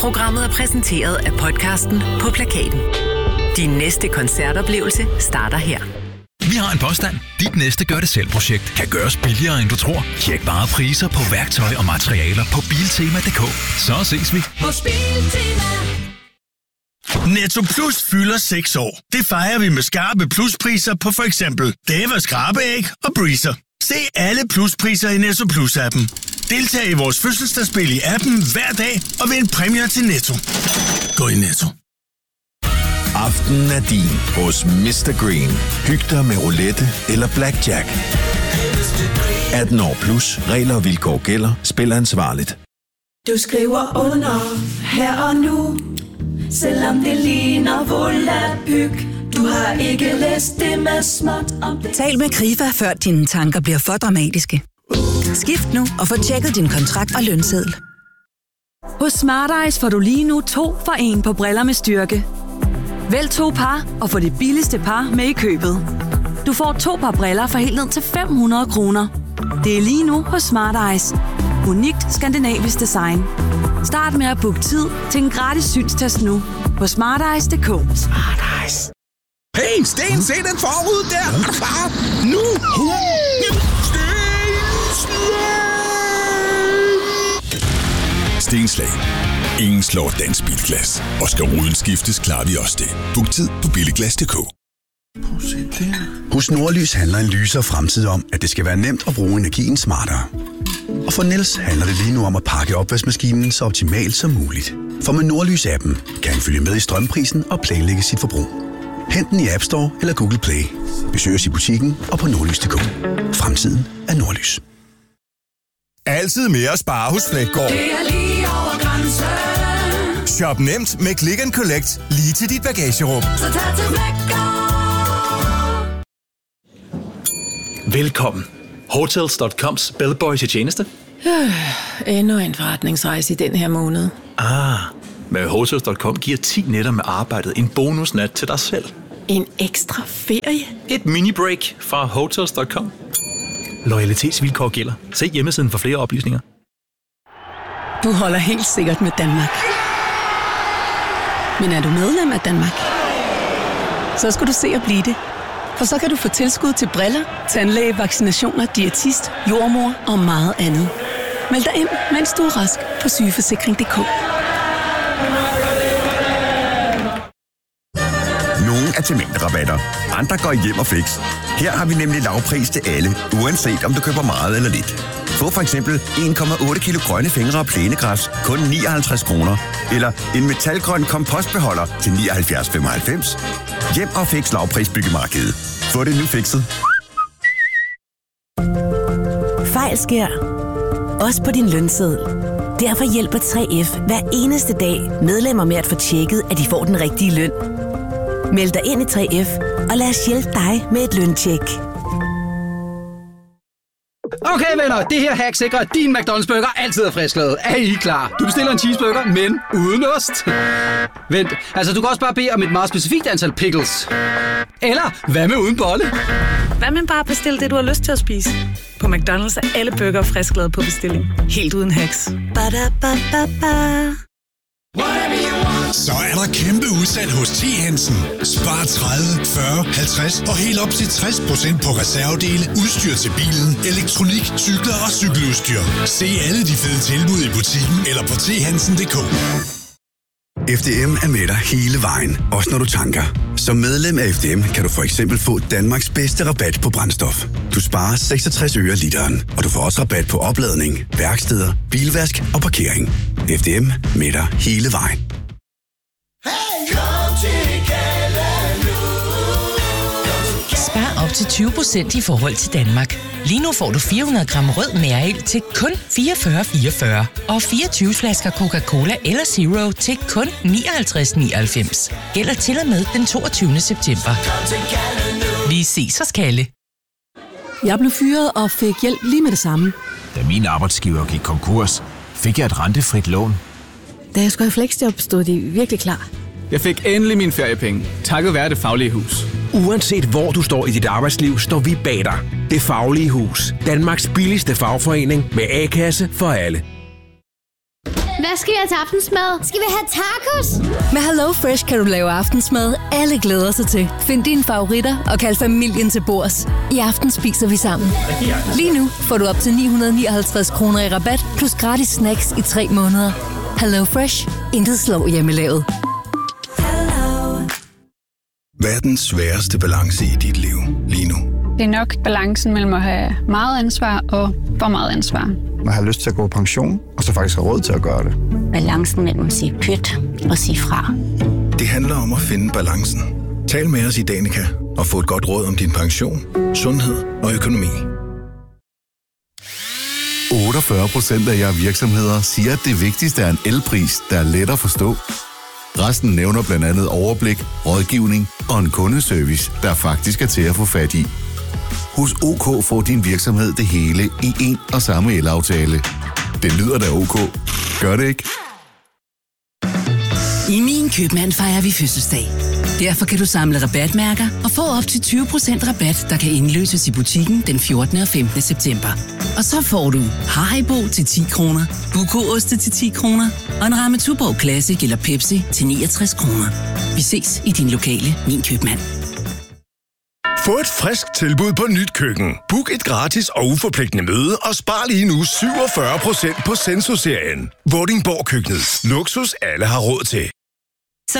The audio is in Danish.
Programmet er præsenteret af podcasten På Plakaten. Din næste koncertoplevelse starter her. Vi har en påstand. Dit næste gør-det-selv-projekt kan gøres billigere, end du tror. Tjek bare priser på værktøj og materialer på Biltema.dk. Så ses vi hos Biltema. Netto Plus fylder 6 år. Det fejrer vi med skarpe pluspriser på for eksempel Dava skrabeæg og Breezer. Se alle pluspriser i Netto Plus-appen. Deltag i vores fødselsdagsspil i appen hver dag og vind præmier til Netto. Gå i Netto. Aftenen er din hos Mr. Green. Hyg dig med roulette eller blackjack. 18 år plus. Regler og vilkår gælder. Spil ansvarligt. Du skriver under her og nu, selvom det ligner volapyk. Du har ikke læst det med småt om det. Tal med Krifa, før dine tanker bliver for dramatiske. Skift nu og få tjekket din kontrakt og lønseddel. Hos Smart Eyes får du lige nu 2 for 1 på briller med styrke. Vælg 2 par og få det billigste par med i købet. Du får 2 par briller for helt ned til 500 kroner. Det er lige nu hos Smart Eyes. Unikt skandinavisk design. Start med at booke tid til en gratis synstest nu på smarteyes.dk. Smart Eyes. Hey, Sten, se den forud der! Klar, nu! Stenslag. Ingen slår dansk bilglas. Og skal ruden skiftes, klarer vi også det. Book tid på billiglas.dk. Hos Nordlys handler en lysere fremtid om, at det skal være nemt at bruge energien smartere. Og for Niels handler det lige nu om at pakke opvaskemaskinen så optimalt som muligt. For med Nordlys-appen kan han følge med i strømprisen og planlægge sit forbrug. Hent den i App Store eller Google Play. Besøg os i butikken og på nordlys.dk. Fremtiden er Nordlys. Altid mere at spare hos Fleggaard. Det er lige over grænsen. Shop nemt med Click and Collect lige til dit bagagerum. Så tag til Fleggaard. Velkommen. Hotels.coms bellboys i tjeneste. Endnu en forretningsrejse i den her måned. Med Hotels.com giver 10 nætter med arbejdet en bonusnat til dig selv. En ekstra ferie? Et mini-break fra Hotels.com. Loyalitetsvilkår gælder. Se hjemmesiden for flere oplysninger. Du holder helt sikkert med Danmark. Men er du medlem af Danmark? Så skal du se at blive det. For så kan du få tilskud til briller, tandlæge, vaccinationer, diætist, jordmor og meget andet. Meld dig ind, mens du er rask på sygeforsikring.dk. Nogle er til mængderabatter, andre går hjem og fix. Her har vi nemlig lavpris til alle, uanset om du køber meget eller lidt. Få for eksempel 1,8 kilo grønne fingre og plænegræs, kun 59 kroner. Eller en metalgrøn kompostbeholder til 79,95. Hjem og fix lavpris byggemarkedet. Få det nu fikset. Fejl sker. Også på din lønseddel. Derfor hjælper 3F hver eneste dag medlemmer med at få tjekket, at de får den rigtige løn. Meld dig ind i 3F, og lad os hjælpe dig med et løntjek. Okay venner, det her hack sikrer, at din McDonald's burger altid er frisklavet. Er I klar? Du bestiller en cheeseburger, men uden ost. Vent, altså du kan også bare bede om et meget specifikt antal pickles. Eller hvad med uden bolle? Hvad med bare bestille det, du har lyst til at spise? På McDonald's er alle burger frisklavet på bestilling. Helt uden hacks. Ba-da-ba-ba-ba. Så er der kæmpe udsalg hos T. Hansen. Spar 30, 40, 50 og helt op til 60% på reservedele, udstyr til bilen, elektronik, cykler og cykeludstyr. Se alle de fede tilbud i butikken eller på thansen.dk. FDM er med dig hele vejen, også når du tanker. Som medlem af FDM kan du for eksempel få Danmarks bedste rabat på brændstof. Du sparer 66 øre literen, og du får også rabat på opladning, værksteder, bilvask og parkering. FDM med dig hele vejen. Spar op til 20% i forhold til Danmark. Lige nu får du 400 gram rød Mærel til kun 44,44 og 24 flasker Coca-Cola eller Zero til kun 59,99. Gælder til og med den 22. september. Vi ses hos Kalle. Jeg blev fyret og fik hjælp lige med det samme. Da min arbejdsgiver gik konkurs, fik jeg et rentefrit lån. Da jeg skulle have fleksjob, stod de virkelig klar. Jeg fik endelig mine feriepenge, takket være Det Faglige Hus. Uanset hvor du står i dit arbejdsliv, står vi bag dig. Det Faglige Hus. Danmarks billigste fagforening med A-kasse for alle. Hvad Hvad skal vi have til aftensmad? Skal vi have tacos? Med HelloFresh kan du lave aftensmad, alle glæder sig til. Find dine favoritter og kald familien til bords. I aften spiser vi sammen. Lige nu får du op til 959 kroner i rabat, plus gratis snacks i 3 måneder. HelloFresh. Intet slår hjemmelavet. Hvad er den sværeste balance i dit liv lige nu? Det er nok balancen mellem at have meget ansvar og for meget ansvar. Man har lyst til at gå på pension, og så faktisk have råd til at gøre det. Balancen mellem at sige pyt og sige fra. Det handler om at finde balancen. Tal med os i Danica og få et godt råd om din pension, sundhed og økonomi. 48% af jer virksomheder siger, at det vigtigste er en elpris, der er let at forstå. Resten nævner blandt andet overblik, rådgivning og en kundeservice, der faktisk er til at få fat i. Hos OK får din virksomhed det hele i én og samme elaftale. Det lyder da OK. Gør det ikke? I Min Købmand fejrer vi fødselsdag. Derfor kan du samle rabatmærker og få op til 20% rabat, der kan indløses i butikken den 14. og 15. september. Og så får du Haribo til 10 kroner, Buko-oste til 10 kroner og en ramme Tuborg Classic eller Pepsi til 69 kroner. Vi ses i din lokale Min Købmand. Få et frisk tilbud på Nyt Køkken. Book et gratis og uforpligtende møde og spar lige nu 47% på Senso-serien. Vordingborg Køkkenet. Luksus alle har råd til.